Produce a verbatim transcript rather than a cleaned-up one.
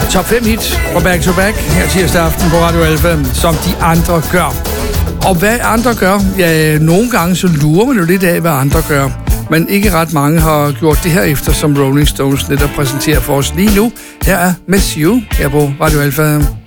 Top fem hits fra Back to Back her tirsdag aften på Radio Alfa, som de andre gør. Og hvad andre gør? Ja, nogle gange så lurer man jo lidt af, hvad andre gør. Men ikke ret mange har gjort det her efter, som Rolling Stones netop præsenterer for os lige nu. Her er Miss You her på Radio Alfa.